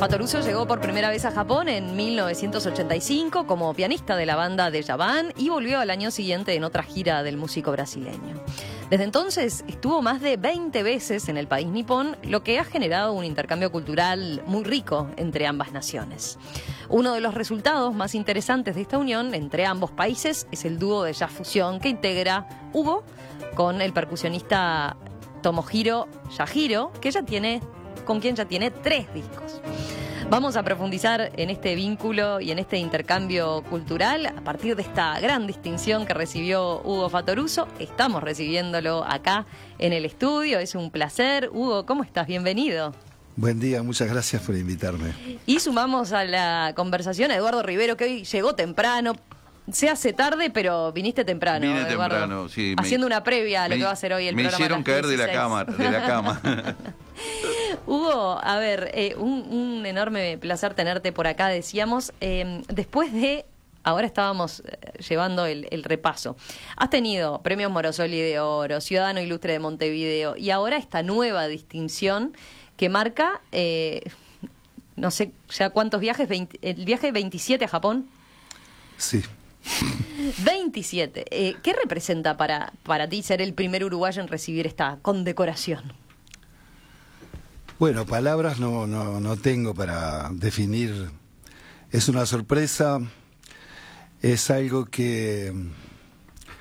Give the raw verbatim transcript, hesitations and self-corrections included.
Fatoruso llegó por primera vez a Japón en mil novecientos ochenta y cinco como pianista de la banda de Javan y volvió al año siguiente en otra gira del músico brasileño. Desde entonces estuvo más de veinte veces en el país nipón, lo que ha generado un intercambio cultural muy rico entre ambas naciones. Uno de los resultados más interesantes de esta unión entre ambos países es el dúo de jazz fusión que integra Hugo con el percusionista Tomohiro Yahiro, que ya tiene, con quien ya tiene tres discos. Vamos a profundizar en este vínculo y en este intercambio cultural a partir de esta gran distinción que recibió Hugo Fatoruso. Estamos recibiéndolo acá en el estudio, es un placer. Hugo, ¿cómo estás? Bienvenido. Buen día, muchas gracias por invitarme. Y sumamos a la conversación a Eduardo Rivero, que hoy llegó temprano. Se hace tarde, pero viniste temprano. Vine Eduardo, temprano, sí. haciendo me, una previa a lo me, que va a ser hoy el me programa. Me hicieron caer de la cama. De la cama. Hugo, a ver, eh, un, un enorme placer tenerte por acá, decíamos. Eh, después de, ahora estábamos eh, llevando el, el repaso. Has tenido premios Morosoli de Oro, Ciudadano Ilustre de Montevideo, y ahora esta nueva distinción que marca, eh, no sé ya cuántos viajes, veinte, el viaje veintisiete a Japón. Sí. veintisiete. Eh, ¿Qué representa para, para ti ser el primer uruguayo en recibir esta condecoración? Bueno, palabras no, no, no tengo para definir. Es una sorpresa, es algo que